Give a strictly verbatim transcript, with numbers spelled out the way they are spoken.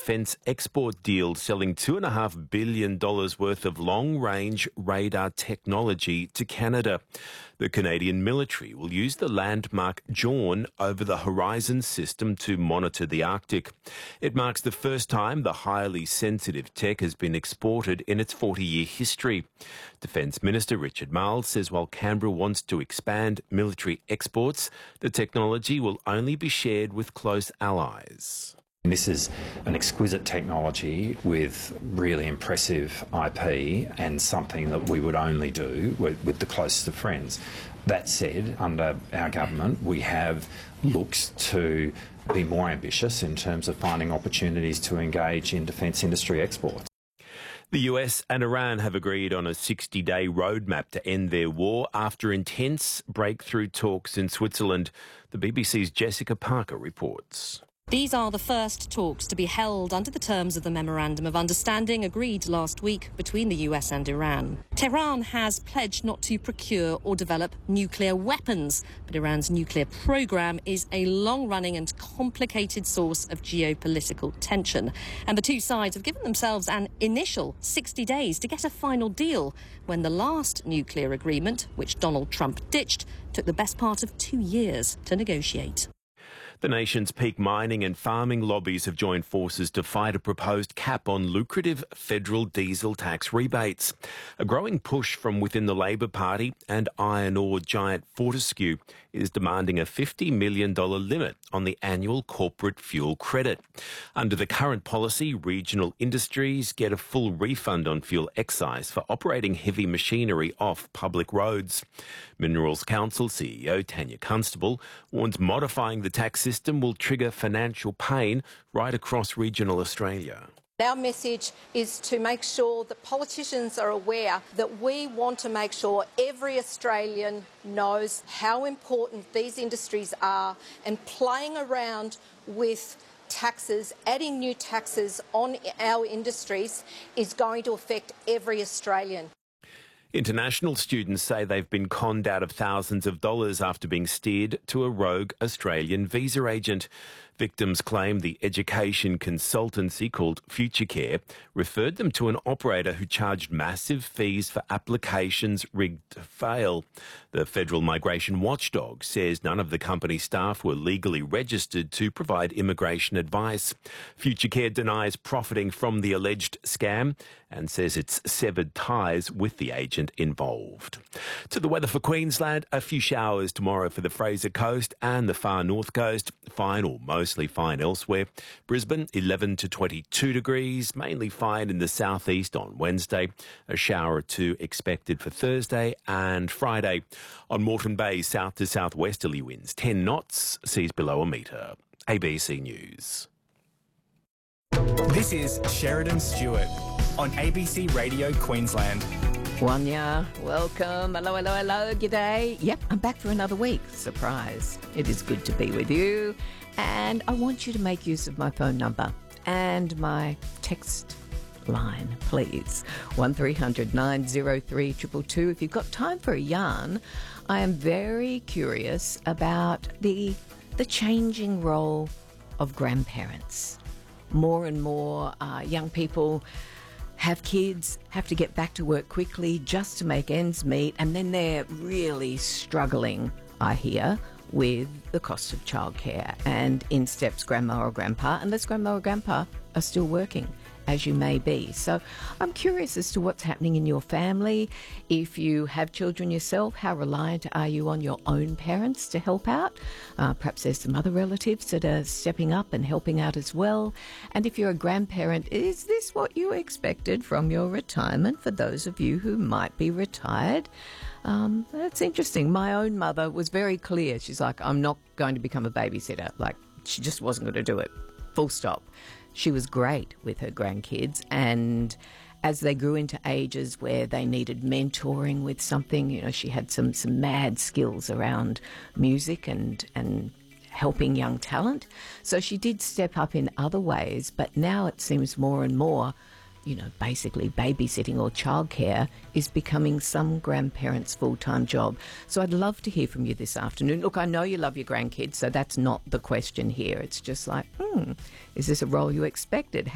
defence export deal selling two point five billion dollars worth of long-range radar technology to Canada. The Canadian military will use the landmark Dawn over the Horizon system to monitor the Arctic. It marks the first time the highly sensitive tech has been exported in its forty-year history. Defence Minister Richard Marles says while Canberra wants to expand military exports, the technology will only be shared with close allies. This is an exquisite technology with really impressive I P and something that we would only do with, with the closest of friends. That said, under our government, we have looked to be more ambitious in terms of finding opportunities to engage in defence industry exports. The U S and Iran have agreed on a sixty-day roadmap to end their war after intense breakthrough talks in Switzerland. The B B C's Jessica Parker reports. These are the first talks to be held under the terms of the Memorandum of Understanding agreed last week between the U S and Iran. Tehran has pledged not to procure or develop nuclear weapons, but Iran's nuclear program is a long-running and complicated source of geopolitical tension. And the two sides have given themselves an initial sixty days to get a final deal, when the last nuclear agreement, which Donald Trump ditched, took the best part of two years to negotiate. The nation's peak mining and farming lobbies have joined forces to fight a proposed cap on lucrative federal diesel tax rebates. A growing push from within the Labor Party and iron ore giant Fortescue is demanding a fifty million dollars limit on the annual corporate fuel credit. Under the current policy, regional industries get a full refund on fuel excise for operating heavy machinery off public roads. Minerals Council C E O Tanya Constable warns modifying the tax system will trigger financial pain right across regional Australia. Our message is to make sure that politicians are aware that we want to make sure every Australian knows how important these industries are, and playing around with taxes, adding new taxes on our industries is going to affect every Australian. International students say they've been conned out of thousands of dollars after being steered to a rogue Australian visa agent. Victims claim the education consultancy called FutureCare referred them to an operator who charged massive fees for applications rigged to fail. The Federal Migration Watchdog says none of the company's staff were legally registered to provide immigration advice. FutureCare denies profiting from the alleged scam and says it's severed ties with the agent involved. To the weather for Queensland, a few showers tomorrow for the Fraser Coast and the far north coast. Fine or mostly fine elsewhere. Brisbane, eleven to twenty-two degrees, mainly fine in the southeast on Wednesday. A shower or two expected for Thursday and Friday. On Moreton Bay, south to southwesterly winds, ten knots, seas below a metre. A B C News. This is Sheridan Stewart on A B C Radio Queensland. Wanya, welcome. Hello, hello, hello. G'day. Yep, I'm back for another week. Surprise. It is good to be with you. And I want you to make use of my phone number and my text line, please. one three hundred nine oh three two two two. If you've got time for a yarn, I am very curious about the the changing role of grandparents. More and more uh, young people have kids, have to get back to work quickly just to make ends meet, and then they're really struggling, I hear, with the cost of childcare. And in steps grandma or grandpa, unless grandma or grandpa are still working, as you may be. So I'm curious as to what's happening in your family. If you have children yourself, how reliant are you on your own parents to help out? Uh, perhaps there's some other relatives that are stepping up and helping out as well. And if you're a grandparent, is this what you expected from your retirement for those of you who might be retired? Um, that's interesting. My own mother was very clear. She's like, I'm not going to become a babysitter. Like, she just wasn't going to do it. Full stop. She was great with her grandkids, and as they grew into ages where they needed mentoring with something, you know, she had some, some mad skills around music and, and helping young talent. So she did step up in other ways, but now it seems more and more, you know, basically babysitting or childcare is becoming some grandparents' full-time job. So I'd love to hear from you this afternoon. Look, I know you love your grandkids, so that's not the question here. It's just like, hmm, is this a role you expected?